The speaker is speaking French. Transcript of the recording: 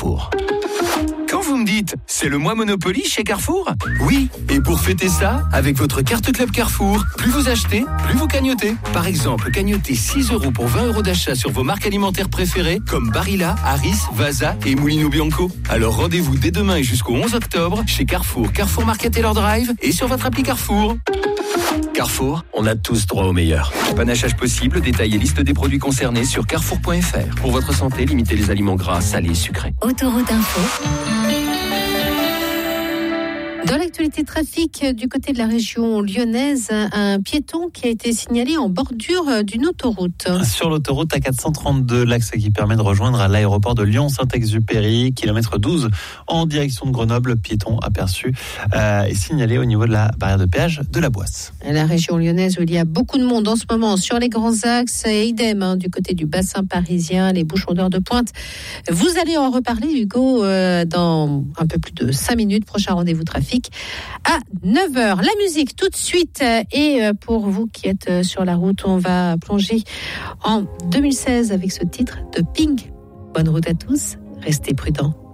Carrefour. Quand vous me dites « c'est le mois Monopoly chez Carrefour », oui, et pour fêter ça, avec votre carte Club Carrefour, plus vous achetez, plus vous cagnotez. Par exemple, cagnotez 6 € pour 20 € d'achat sur vos marques alimentaires préférées comme Barilla, Harris, Vasa et Mulino Bianco. Alors rendez-vous dès demain et jusqu'au 11 octobre chez Carrefour, Carrefour Market et leur Drive et sur votre appli Carrefour. Carrefour, on a tous droit au meilleur. Panachage possible, détail et liste des produits concernés sur carrefour.fr. Pour votre santé, limitez les aliments gras, salés et sucrés. Autoroute Info. Dans l'actualité trafic du côté de la région lyonnaise, un piéton qui a été signalé en bordure d'une autoroute. Sur l'autoroute A432, l'axe qui permet de rejoindre l'aéroport de Lyon-Saint-Exupéry, kilomètre 12 en direction de Grenoble, piéton aperçu et signalé au niveau de la barrière de péage de la Boisse. La région lyonnaise où il y a beaucoup de monde en ce moment sur les grands axes et idem du côté du bassin parisien, les bouchons d'heure de pointe. Vous allez en reparler, Hugo, dans un peu plus de 5 minutes. Prochain rendez-vous trafic à 9h. La musique tout de suite. Et pour vous qui êtes sur la route, on va plonger en 2016 avec ce titre de Pink. Bonne route à tous, restez prudents.